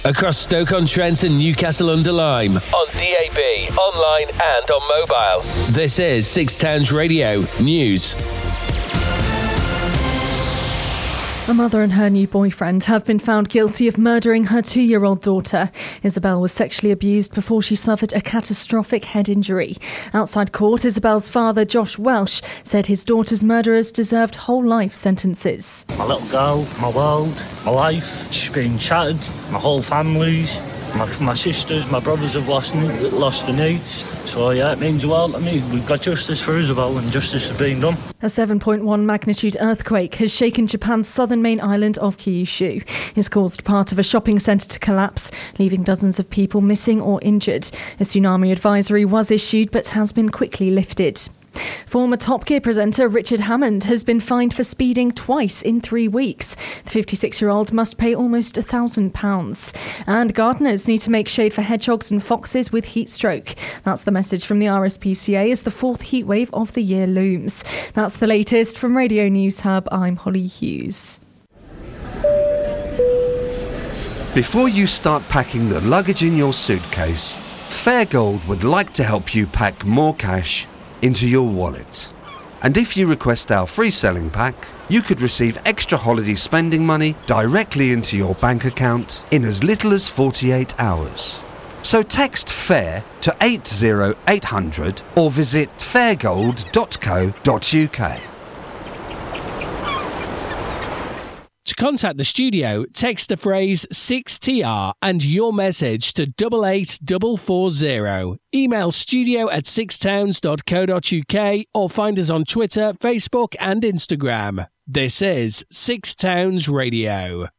across Stoke-on-Trent and Newcastle-under-Lyme, on DAB, online and on mobile. This is Six Towns Radio News. A mother and her new boyfriend have been found guilty of murdering her 2-year-old daughter. Isabel was sexually abused before she suffered a catastrophic head injury. Outside court, Isabel's father, Josh Welsh, said his daughter's murderers deserved whole life sentences. My little girl, my world, my life, she's been shattered. My whole family's, my sisters, my brothers have lost the niece. So yeah, it means the world to me. We've got justice for Isabel and justice has been done. A 7.1 magnitude earthquake has shaken Japan's southern main island of Kyushu. It's caused part of a shopping centre to collapse, leaving dozens of people missing or injured. A tsunami advisory was issued but has been quickly lifted. Former Top Gear presenter Richard Hammond has been fined for speeding twice in 3 weeks. The 56-year-old must pay almost £1,000. And gardeners need to make shade for hedgehogs and foxes with heat stroke. That's the message from the RSPCA as the 4th heatwave of the year looms. That's the latest from Radio News Hub. I'm Holly Hughes. Before you start packing the luggage in your suitcase, Fairgold would like to help you pack more cash into your wallet. And if you request our free selling pack, you could receive extra holiday spending money directly into your bank account in as little as 48 hours. So text FAIR to 80800 or visit fairgold.co.uk. To contact the studio, text the phrase 6TR and your message to 88440. Email studio@sixtowns.co.uk or find us on Twitter, Facebook and Instagram. This is Six Towns Radio.